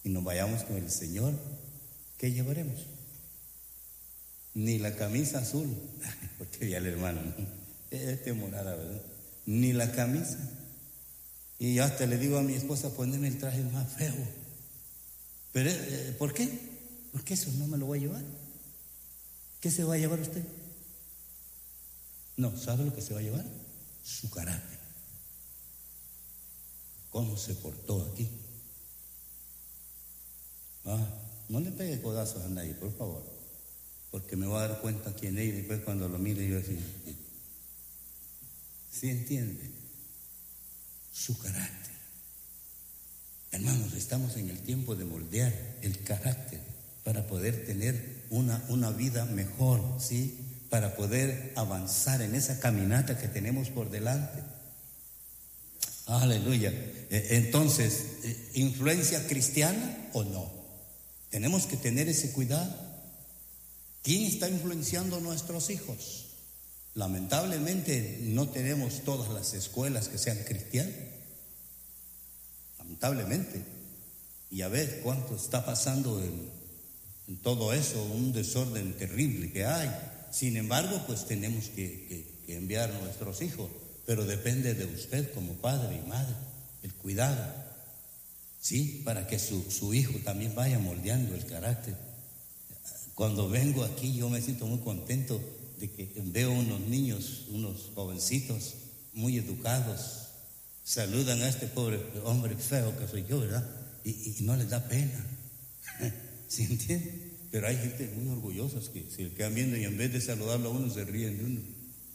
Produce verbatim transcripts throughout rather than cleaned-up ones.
y nos vayamos con el Señor, ¿qué llevaremos? Ni la camisa azul, porque ya el hermano, ¿no? Este morada, ¿verdad? Ni la camisa. Y yo hasta le digo a mi esposa, poneme el traje más feo. Pero, eh, ¿por qué? Porque eso no me lo voy a llevar. ¿Qué se va a llevar usted? No, ¿sabe lo que se va a llevar? Su carácter. ¿Cómo se portó aquí? Ah, no le pegue codazos a nadie, por favor, porque me voy a dar cuenta quién es y después cuando lo mire yo decir, ¿sí entiende? Su carácter. Hermanos, estamos en el tiempo de moldear el carácter para poder tener una, una vida mejor, ¿sí? Para poder avanzar en esa caminata que tenemos por delante. Aleluya. Entonces, ¿influencia cristiana o no? Tenemos que tener ese cuidado. ¿Quién está influenciando a nuestros hijos? Lamentablemente no tenemos todas las escuelas que sean cristianas. Lamentablemente. Y a ver cuánto está pasando en, en todo eso, un desorden terrible que hay. Sin embargo, pues tenemos que, que, que enviar a nuestros hijos. Pero depende de usted como padre y madre, el cuidado, ¿sí? Para que su, su hijo también vaya moldeando el carácter. Cuando vengo aquí yo me siento muy contento de que veo unos niños, unos jovencitos muy educados, saludan a este pobre hombre feo que soy yo, ¿verdad? Y, y no les da pena, ¿sí entiende? Pero hay gente muy orgullosa que se le quedan viendo y en vez de saludarlo a uno se ríen de uno.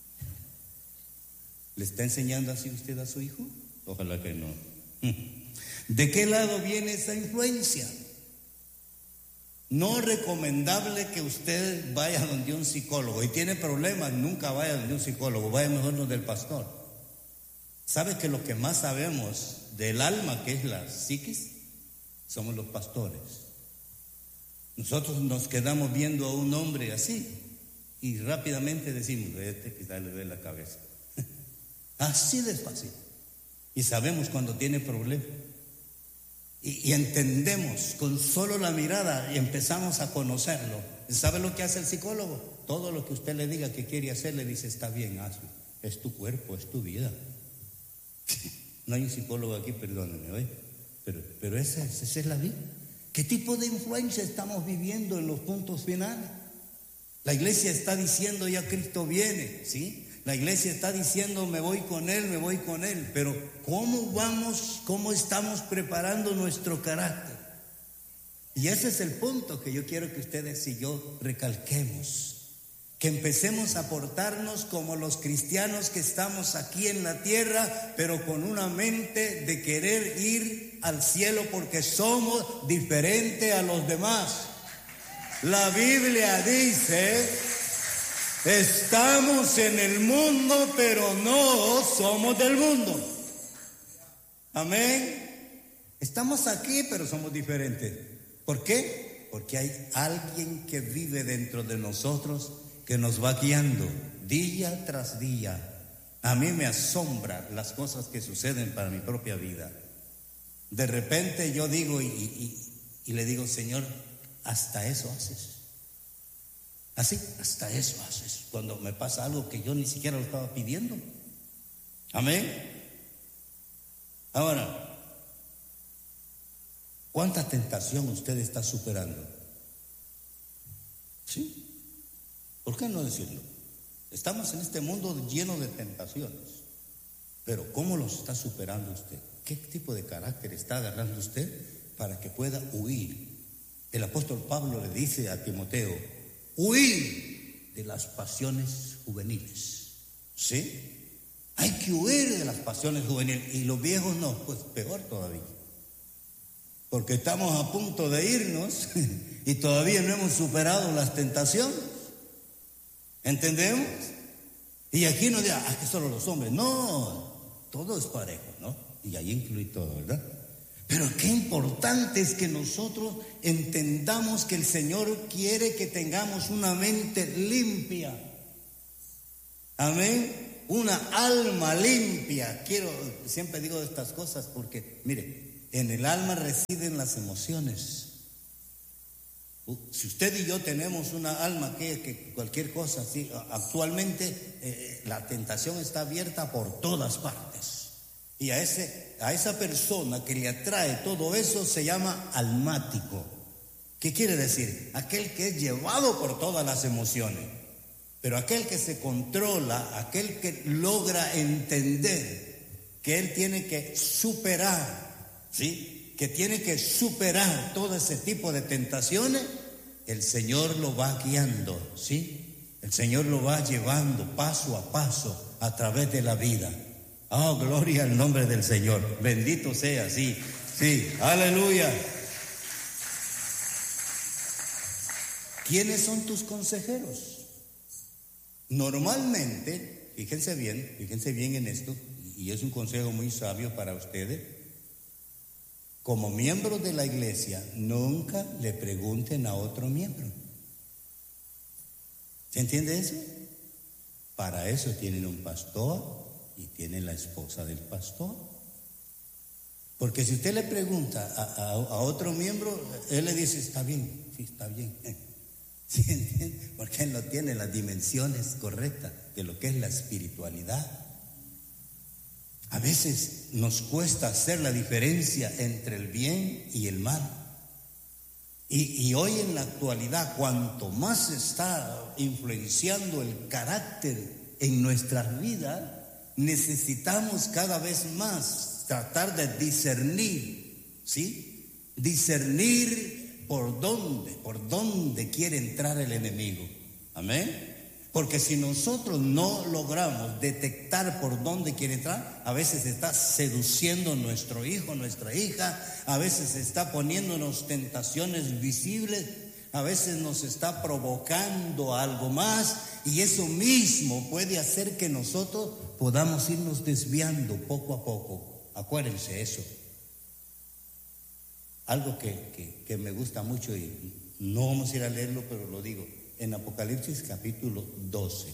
¿Le está enseñando así usted a su hijo? Ojalá que no. ¿De qué lado viene esa influencia? No es recomendable que usted vaya donde un psicólogo y tiene problemas, nunca vaya donde un psicólogo, vaya mejor donde el pastor. ¿Sabe que lo que más sabemos del alma, que es la psiquis, somos los pastores? Nosotros nos quedamos viendo a un hombre así y rápidamente decimos, este quizá le dé la cabeza. Así de fácil. Y sabemos cuando tiene problemas. Y, y entendemos con solo la mirada y empezamos a conocerlo. ¿Sabe lo que hace el psicólogo? Todo lo que usted le diga que quiere hacer, le dice, está bien, hazlo. Es tu cuerpo, es tu vida. No hay un psicólogo aquí, perdónenme, ¿oye? Pero, pero esa, esa es la vida. ¿Qué tipo de influencia estamos viviendo en los puntos finales? La iglesia está diciendo, ya Cristo viene, ¿sí? La iglesia está diciendo, me voy con Él, me voy con Él. Pero ¿cómo vamos, cómo estamos preparando nuestro carácter? Y ese es el punto que yo quiero que ustedes y yo recalquemos. Que empecemos a portarnos como los cristianos que estamos aquí en la tierra, pero con una mente de querer ir al cielo porque somos diferentes a los demás. La Biblia dice, estamos en el mundo, pero no somos del mundo. Amén. Estamos aquí, pero somos diferentes. ¿Por qué? Porque hay alguien que vive dentro de nosotros que nos va guiando día tras día. A mí me asombra las cosas que suceden para mi propia vida. De repente yo digo y, y, y le digo, Señor, hasta eso haces. Así, hasta eso haces. Cuando me pasa algo que yo ni siquiera lo estaba pidiendo. Amén. Ahora, ¿cuánta tentación usted está superando? ¿Sí? ¿Por qué no decirlo? Estamos en este mundo lleno de tentaciones, pero ¿cómo los está superando usted? ¿Qué tipo de carácter está agarrando usted para que pueda huir? El apóstol Pablo le dice a Timoteo, huir de las pasiones juveniles. ¿Sí? Hay que huir de las pasiones juveniles. Y los viejos no, pues peor todavía. Porque estamos a punto de irnos y todavía no hemos superado las tentaciones. ¿Entendemos? Y aquí no diga, ah, que solo los hombres. No, todo es parejo, ¿no? Y ahí incluye todo, ¿verdad? Pero qué importante es que nosotros entendamos que el Señor quiere que tengamos una mente limpia. Amén. Una alma limpia. Quiero, siempre digo estas cosas porque, mire, en el alma residen las emociones. Si usted y yo tenemos una alma que, que cualquier cosa así, actualmente eh, la tentación está abierta por todas partes. Y a, ese, a esa persona que le atrae todo eso se llama almático. ¿Qué quiere decir? Aquel que es llevado por todas las emociones. Pero aquel que se controla, aquel que logra entender que él tiene que superar, ¿sí? Que tiene que superar todo ese tipo de tentaciones, el Señor lo va guiando, ¿sí? El Señor lo va llevando paso a paso a través de la vida. Oh, gloria al nombre del Señor. Bendito sea, sí, sí, aleluya. ¿Quiénes son tus consejeros? Normalmente, fíjense bien, fíjense bien en esto, y es un consejo muy sabio para ustedes. Como miembros de la iglesia, nunca le pregunten a otro miembro. ¿Se entiende eso? Para eso tienen un pastor y tienen la esposa del pastor. Porque si usted le pregunta a, a, a otro miembro, él le dice, está bien, sí, está bien. ¿Sí entiende? Porque él no tiene las dimensiones correctas de lo que es la espiritualidad. A veces nos cuesta hacer la diferencia entre el bien y el mal. Y, y hoy en la actualidad, cuanto más está influenciando el carácter en nuestras vidas, necesitamos cada vez más tratar de discernir, ¿sí? Discernir por dónde, por dónde quiere entrar el enemigo. Amén. Porque si nosotros no logramos detectar por dónde quiere entrar, a veces está seduciendo nuestro hijo, nuestra hija, a veces está poniéndonos tentaciones visibles, a veces nos está provocando algo más, y eso mismo puede hacer que nosotros podamos irnos desviando poco a poco. Acuérdense eso. Algo que, que, que me gusta mucho, y no vamos a ir a leerlo, pero lo digo. En Apocalipsis capítulo doce,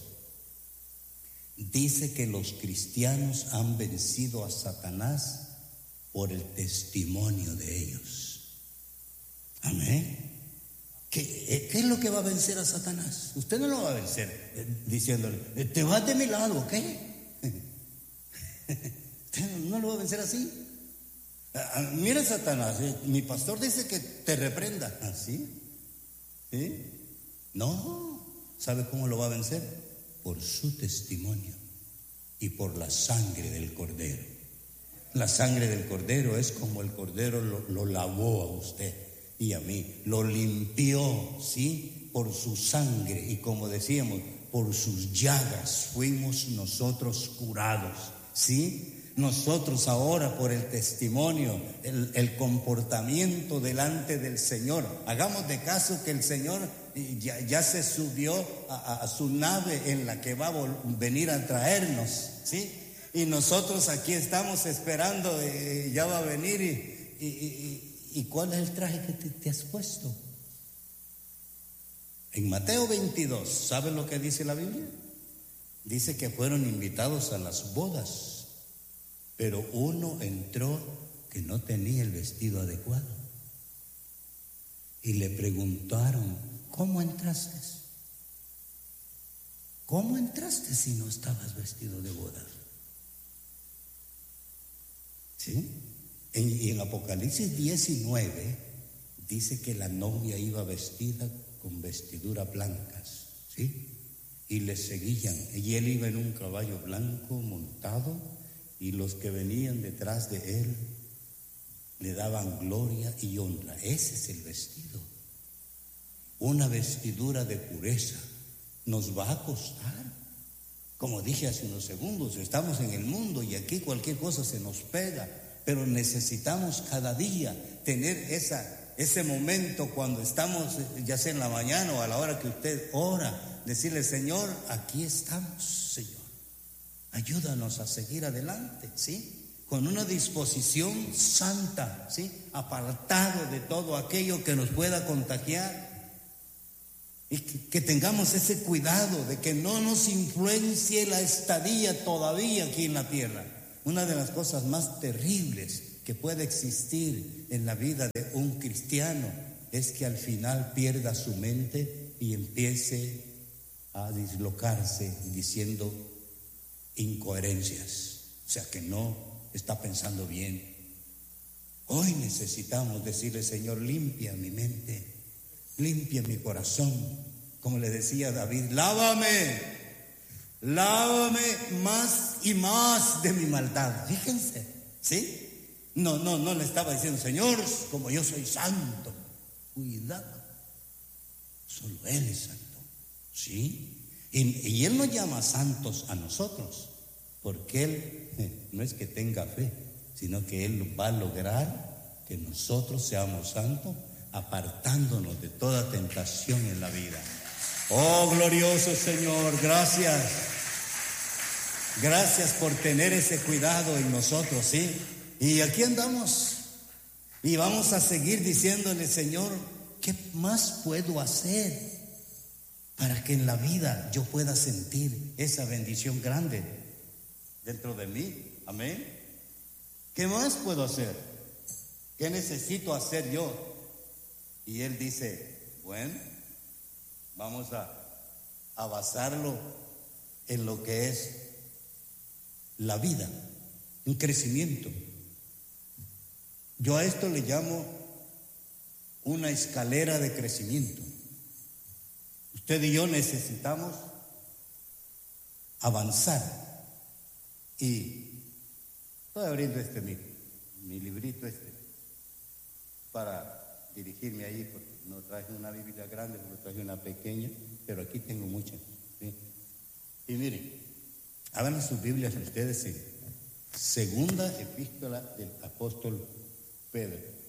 dice que los cristianos han vencido a Satanás por el testimonio de ellos. Amén. ¿Qué, ¿Qué es lo que va a vencer a Satanás? Usted no lo va a vencer eh, diciéndole, te vas de mi lado, ¿ok? Usted no lo va a vencer así. Ah, mira, Satanás, eh, mi pastor dice que te reprenda. ¿Así? ¿Sí? No. ¿Sabe cómo lo va a vencer? Por su testimonio y por la sangre del Cordero. La sangre del Cordero es como el Cordero lo, lo lavó a usted y a mí, lo limpió, ¿sí? Por su sangre, y como decíamos, por sus llagas fuimos nosotros curados, ¿sí? Nosotros ahora, por el testimonio, el, el comportamiento delante del Señor, hagamos de caso que el Señor ya, ya se subió a, a su nave en la que va a vol- venir a traernos, ¿sí? Y nosotros aquí estamos esperando, eh, ya va a venir, y, y, y, y ¿cuál es el traje que te, te has puesto? En Mateo veintidós, ¿saben lo que dice la Biblia? Dice que fueron invitados a las bodas, pero uno entró que no tenía el vestido adecuado. Y le preguntaron, ¿cómo entraste? ¿Cómo entraste si no estabas vestido de boda? ¿Sí? En, y en Apocalipsis diecinueve dice que la novia iba vestida con vestiduras blancas, ¿sí? Y le seguían, y él iba en un caballo blanco montado, y los que venían detrás de él le daban gloria y honra. Ese es el vestido. Una vestidura de pureza nos va a costar. Como dije hace unos segundos, estamos en el mundo y aquí cualquier cosa se nos pega, pero necesitamos cada día tener esa, ese momento cuando estamos, ya sea en la mañana o a la hora que usted ora, decirle, Señor, aquí estamos, Señor. Ayúdanos a seguir adelante, ¿sí? Con una disposición santa, ¿sí? Apartado de todo aquello que nos pueda contagiar. Y que, que tengamos ese cuidado de que no nos influencie la estadía todavía aquí en la tierra. Una de las cosas más terribles que puede existir en la vida de un cristiano es que al final pierda su mente y empiece a dislocarse diciendo incoherencias, o sea que no está pensando bien. Hoy necesitamos decirle: Señor, limpia mi mente, limpia mi corazón, como le decía David: lávame, lávame más y más de mi maldad. Fíjense, ¿sí? No, no, no le estaba diciendo: Señor, como yo soy santo. Cuidado, solo Él es santo, ¿sí? Y, y Él nos llama santos a nosotros, porque Él eh, no es que tenga fe, sino que Él va a lograr que nosotros seamos santos, apartándonos de toda tentación en la vida. Oh, glorioso Señor, gracias. Gracias por tener ese cuidado en nosotros, ¿sí? Y aquí andamos. Y vamos a seguir diciéndole: Señor, ¿qué más puedo hacer para que en la vida yo pueda sentir esa bendición grande dentro de mí? Amén. ¿Qué más puedo hacer? ¿Qué necesito hacer yo? Y Él dice: bueno, vamos a, a basarlo en lo que es la vida, un crecimiento. Yo a esto le llamo una escalera de crecimiento. Usted y yo necesitamos avanzar. Y estoy abriendo este mi, mi librito este para dirigirme ahí, porque no traje una Biblia grande, porque traje una pequeña, pero aquí tengo muchas, ¿sí? Y miren, abran sus Biblias ustedes en Segunda Epístola del apóstol Pedro.